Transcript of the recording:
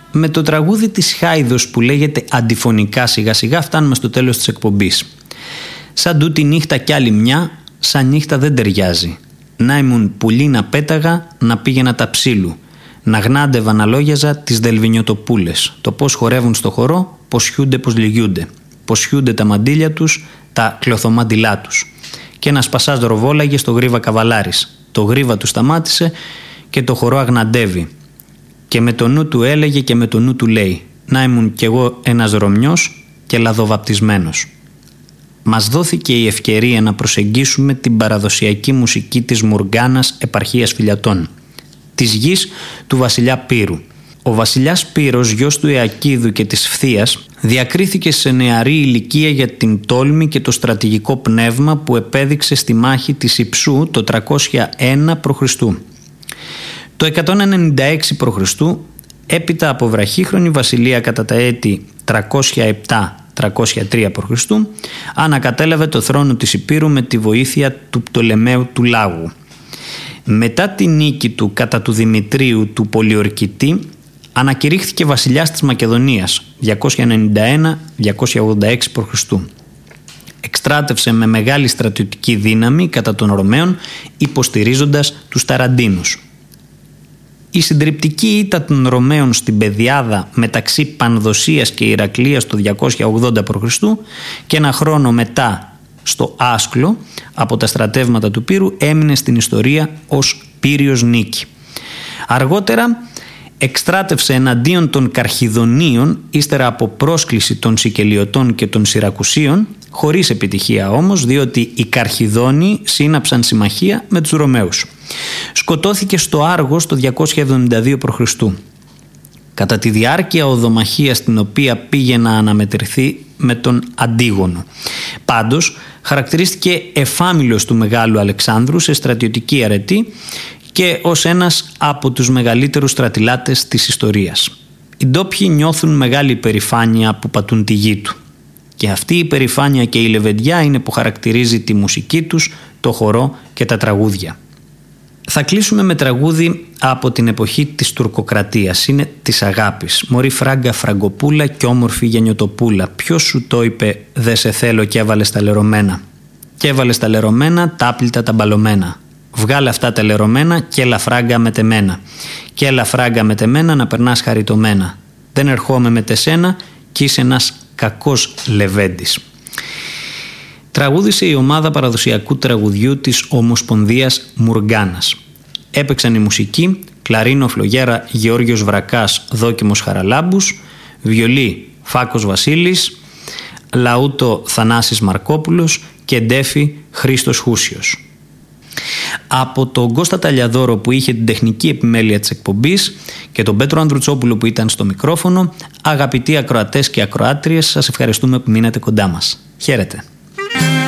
Με το τραγούδι της Χάιδος που λέγεται αντιφωνικά σιγά σιγά φτάνουμε στο τέλος της εκπομπής. Σαν τούτη νύχτα κι άλλη μια, σαν νύχτα δεν ταιριάζει. Να ήμουν πουλί να πέταγα, να πήγαινα τα ψήλου. Να γνάντευα να λόγιαζα τις δελβινιωτοπούλες. Το πώς χορεύουν στο χορό, πώς χιούνται, πώς λυγιούνται. Πώς χιούνται τα μαντίλια τους, τα κλωθομάντιλά τους. Και ένας πασάς δροβόλαγε στο γρίβα καβαλάρης. Το γρίβα του σταμάτησε και το χορό αγναντεύει. Και με το νου του έλεγε και με το νου του λέει: να ήμουν κι εγώ ένας Ρωμιός και λαδοβαπτισμένος. Μας δόθηκε η ευκαιρία να προσεγγίσουμε την παραδοσιακή μουσική της Μουργκάνας επαρχίας Φιλιατών, της γης του βασιλιά Πύρου. Ο βασιλιάς Πύρος, γιος του Αιακίδου και της Φθίας, διακρίθηκε σε νεαρή ηλικία για την τόλμη και το στρατηγικό πνεύμα που επέδειξε στη μάχη της Ιψού το 301 π.Χ. Το 196 π.Χ., έπειτα από βραχύχρονη βασιλεία κατά τα έτη 307-303 π.Χ., ανακατέλαβε το θρόνο της Υπήρου με τη βοήθεια του Πτολεμαίου του Λάγου. Μετά τη νίκη του κατά του Δημητρίου του Πολιορκητή, ανακηρύχθηκε βασιλιάς της Μακεδονίας 291-286 π.Χ. Εκστράτευσε με μεγάλη στρατιωτική δύναμη κατά των Ρωμαίων, υποστηρίζοντας τους Ταραντίνους. Η συντριπτική ήττα των Ρωμαίων στην πεδιάδα μεταξύ Πανδοσίας και Ηρακλείας το 280 π.Χ. και ένα χρόνο μετά στο Άσκλο από τα στρατεύματα του Πύρου έμεινε στην ιστορία ως Πύριος νίκη. Αργότερα εκστράτευσε εναντίον των Καρχιδονίων ύστερα από πρόσκληση των Σικελιωτών και των Σιρακουσίων, χωρίς επιτυχία όμως, διότι οι Καρχιδόνιοι σύναψαν συμμαχία με τους Ρωμαίους. Σκοτώθηκε στο Άργος το 272 π.Χ. κατά τη διάρκεια οδομαχίας στην οποία πήγε να αναμετρηθεί με τον Αντίγονο. Πάντως χαρακτηρίστηκε εφάμιλος του Μεγάλου Αλεξάνδρου σε στρατιωτική αρετή και ως ένας από τους μεγαλύτερους στρατιλάτες της ιστορίας. Οι ντόπιοι νιώθουν μεγάλη υπερηφάνεια που πατούν τη γη του. Και αυτή η υπερηφάνεια και η λεβεντιά είναι που χαρακτηρίζει τη μουσική τους, το χορό και τα τραγούδια. Θα κλείσουμε με τραγούδι από την εποχή της τουρκοκρατίας. Είναι της αγάπης. Μωρή φράγκα φραγκοπούλα κι όμορφη γενιωτοπούλα. Ποιος σου το είπε δε σε θέλω κι έβαλες τα λερωμένα. Κι έβαλες τα λερωμένα, τα άπλυτα τα μπαλωμένα. Βγάλε αυτά τα λερωμένα και έλα φράγκα με τεμένα. Και έλα φράγκα με τεμένα να περνάς χαριτωμένα. Δεν ερχόμαι με τεσένα κι είσαι ένας κακός λεβέντης. Τραγούδισε η ομάδα παραδοσιακού τραγουδιού της Ομοσπονδίας Μουργκάνας. Έπαιξαν η μουσική κλαρίνο φλογέρα Γεώργιος Βρακάς, Δόκιμος Χαραλάμπους, βιολί Φάκος Βασίλης, λαούτο Θανάσης Μαρκόπουλος και ντέφι Χρήστος Χούσιος. Από τον Κώστα Ταλιαδόρο που είχε την τεχνική επιμέλεια της εκπομπής και τον Πέτρο Ανδρουτσόπουλο που ήταν στο μικρόφωνο, αγαπητοί ακροατές και ακροάτριες, σας ευχαριστούμε που μείνατε κοντά μας. Χαίρετε.